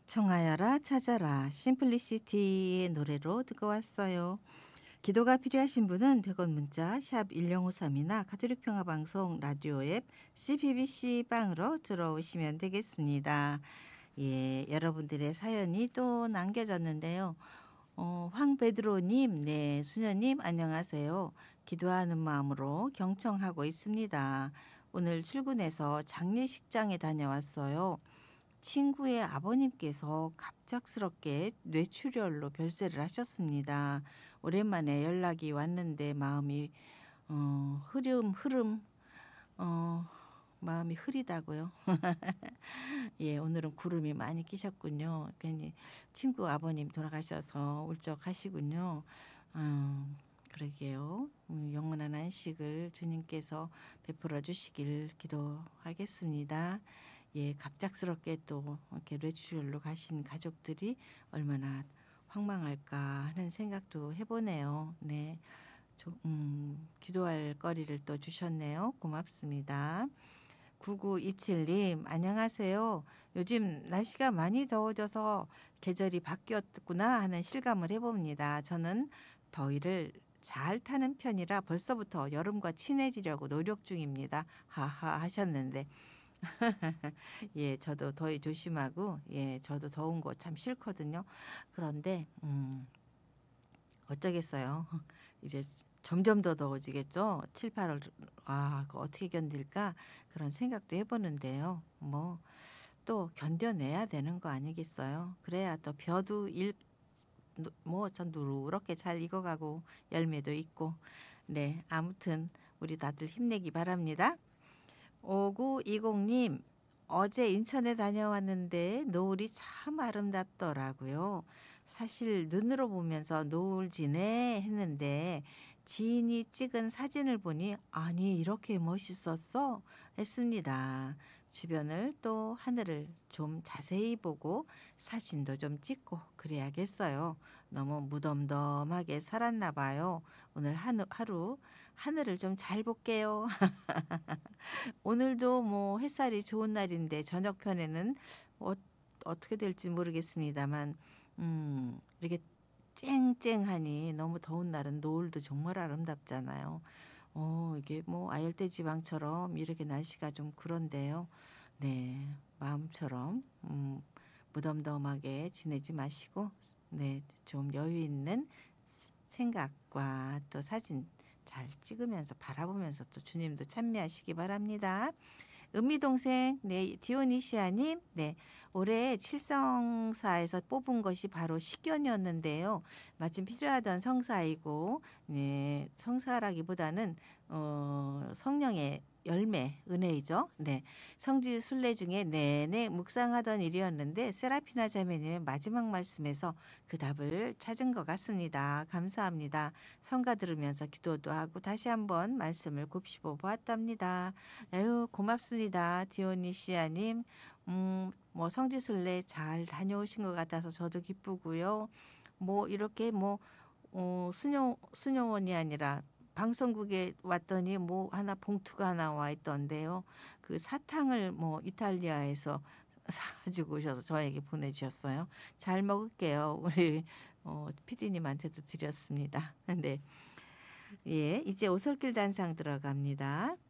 청하여라 찾아라 심플리시티의 노래로 듣고 왔어요. 기도가 필요하신 분은 100원 문자 샵 1053이나 가톨릭 평화방송 라디오 앱 CBBC 빵으로 들어오시면 되겠습니다. 예, 여러분들의 사연이 또 남겨졌는데요. 황베드로님, 네, 수녀님 안녕하세요. 기도하는 마음으로 경청하고 있습니다. 오늘 출근해서 장례식장에 다녀왔어요. 친구의 아버님께서 갑작스럽게 뇌출혈로 별세를 하셨습니다. 오랜만에 연락이 왔는데 마음이 흐름 어, 마음이 흐리다고요. 예, 오늘은 구름이 많이 끼셨군요. 괜히 친구 아버님 돌아가셔서 울적하시군요. 그러게요. 영원한 안식을 주님께서 베풀어 주시길 기도하겠습니다. 예, 갑작스럽게 또 이렇게 뇌출혈로 가신 가족들이 얼마나 황망할까 하는 생각도 해보네요. 네, 기도할 거리를 또 주셨네요. 고맙습니다. 9927님, 안녕하세요. 요즘 날씨가 많이 더워져서 계절이 바뀌었구나 하는 실감을 해봅니다. 저는 더위를 잘 타는 편이라 벌써부터 여름과 친해지려고 노력 중입니다. 하하 하셨는데. 예, 저도 더위 조심하고, 예, 저도 더운 거 참 싫거든요. 그런데, 어쩌겠어요. 이제 점점 더 더워지겠죠. 7, 8월, 그거 어떻게 견딜까? 그런 생각도 해보는데요. 뭐, 또 견뎌내야 되는 거 아니겠어요? 그래야 또 벼도 전 누렇게 잘 익어가고 열매도 있고. 네, 아무튼 우리 다들 힘내기 바랍니다. 5920님, 어제 인천에 다녀왔는데 노을이 참 아름답더라고요. 사실 눈으로 보면서 노을 지네 했는데 지인이 찍은 사진을 보니 아니 이렇게 멋있었어 했습니다. 주변을 또 하늘을 좀 자세히 보고 사진도 좀 찍고 그래야겠어요. 너무 무덤덤하게 살았나 봐요. 오늘 하루 하늘을 좀 잘 볼게요. 오늘도 뭐 햇살이 좋은 날인데 저녁편에는 어떻게 될지 모르겠습니다만 이렇게 쨍쨍하니 너무 더운 날은 노을도 정말 아름답잖아요. 이게 뭐 아열대 지방처럼 이렇게 날씨가 좀 그런데요. 네, 마음처럼 무덤덤하게 지내지 마시고 네, 좀 여유 있는 생각과 또 사진 잘 찍으면서 바라보면서 또 주님도 참여하시기 바랍니다. 은미동생, 네, 디오니시아님, 네, 올해 칠성사에서 뽑은 것이 바로 식견이었는데요. 마침 필요하던 성사이고, 네, 성사라기보다는 성령의 열매, 은혜이죠. 네, 성지 순례 중에 내내 묵상하던 일이었는데 세라피나 자매님의 마지막 말씀에서 그 답을 찾은 것 같습니다. 감사합니다. 성가 들으면서 기도도 하고 다시 한번 말씀을 곱씹어 보았답니다. 에휴, 고맙습니다. 디오니시아님. 뭐 성지순례 잘 다녀오신 것 같아서 저도 기쁘고요. 뭐 이렇게 뭐 수녀원이 아니라 방송국에 왔더니 뭐 하나 봉투가 하나 와 있던데요. 그 사탕을 뭐 이탈리아에서 사가지고 오셔서 저에게 보내주셨어요. 잘 먹을게요. 우리 PD님한테도 드렸습니다. 네. 예, 이제 오솔길 단상 들어갑니다.